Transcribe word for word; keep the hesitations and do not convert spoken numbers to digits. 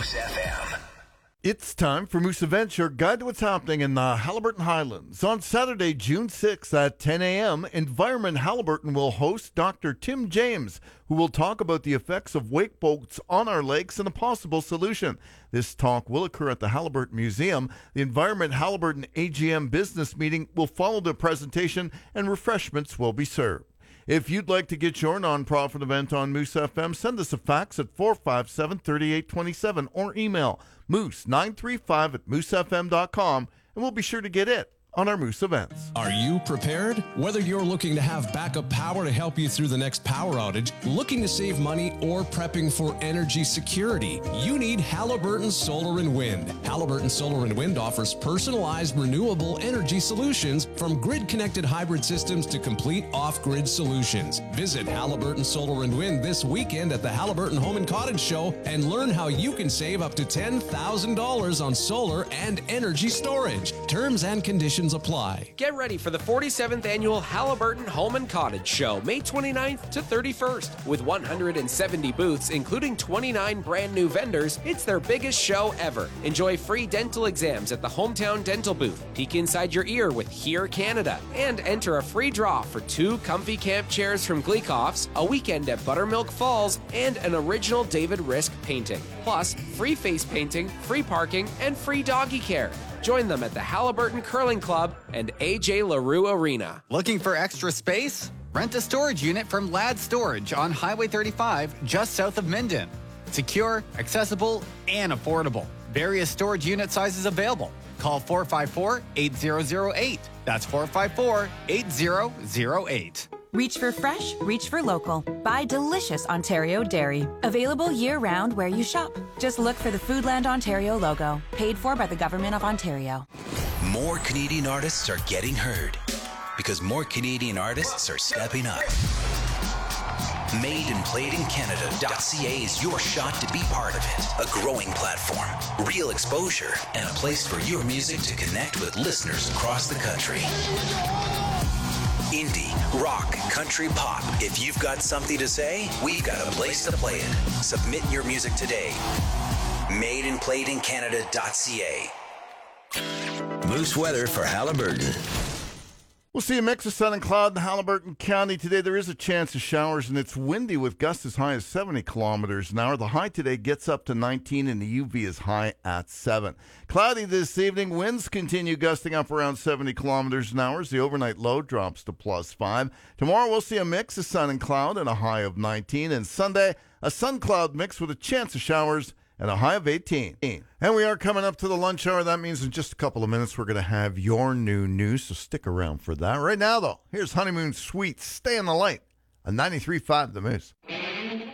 Moose F M. It's time for Moose Events, your guide to what's happening in the Haliburton Highlands. On Saturday, June sixth at ten a.m., Environment Haliburton will host Doctor Tim James, who will talk about the effects of wake boats on our lakes and a possible solution. This talk will occur at the Haliburton Museum. The Environment Haliburton A G M business meeting will follow the presentation, and refreshments will be served. If you'd like to get your nonprofit event on Moose F M, send us a fax at four five seven, three eight two seven or email moose nine three five at moose f m dot com, and we'll be sure to get it on our Moose Events. Are you prepared? Whether you're looking to have backup power to help you through the next power outage, looking to save money, or prepping for energy security, you need Haliburton Solar and Wind. Haliburton Solar and Wind offers personalized renewable energy solutions, from grid-connected hybrid systems to complete off-grid solutions. Visit Haliburton Solar and Wind this weekend at the Haliburton Home and Cottage Show and learn how you can save up to ten thousand dollars on solar and energy storage. Terms and conditions apply. Get ready for the forty-seventh Annual Haliburton Home and Cottage Show, May twenty-ninth to thirty-first. With one hundred seventy booths, including twenty-nine brand new vendors, it's their biggest show ever. Enjoy free dental exams at the Hometown Dental booth, peek inside your ear with Hear Canada, and enter a free draw for two comfy camp chairs from Gleekoff's, a weekend at Buttermilk Falls, and an original David Risk painting. Plus, free face painting, free parking, and free doggy care. Join them at the Haliburton Curling Club and A J LaRue Arena. Looking for extra space? Rent a storage unit from Ladd Storage on Highway thirty-five, just south of Minden. Secure, accessible, and affordable. Various storage unit sizes available. Call four five four, eight zero zero eight. That's four five four, eight zero zero eight. Reach for fresh, reach for local. Buy delicious Ontario dairy. Available year-round where you shop. Just look for the Foodland Ontario logo. Paid for by the Government of Ontario. More Canadian artists are getting heard because more Canadian artists are stepping up. made and played in Canada dot c a is your shot to be part of it. A growing platform, real exposure, and a place for your music to connect with listeners across the country. Indie, rock, country, pop. If you've got something to say, we've got a place to play it. Submit your music today. made and played in Canada dot c a. Moose weather for Haliburton. We'll see a mix of sun and cloud in Haliburton County today. There is a chance of showers, and it's windy with gusts as high as seventy kilometers an hour. The high today gets up to nineteen, and the U V is high at seven. Cloudy this evening. Winds continue gusting up around seventy kilometers an hour. The overnight low drops to plus five. Tomorrow we'll see a mix of sun and cloud and a high of nineteen. And Sunday, a sun-cloud mix with a chance of showers and a high of eighteen. And we are coming up to the lunch hour. That means in just a couple of minutes we're going to have your new news, so stick around for that. Right now, though, here's Honeymoon Suite. Stay in the light on ninety-three point five The Moose.